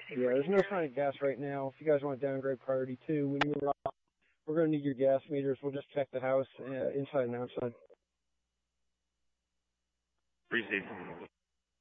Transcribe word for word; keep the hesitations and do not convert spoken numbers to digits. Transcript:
Yeah, there's no sign of gas right now. If you guys want to downgrade priority two, when you move up, we're going to need your gas meters. We'll just check the house uh, inside and outside. Received.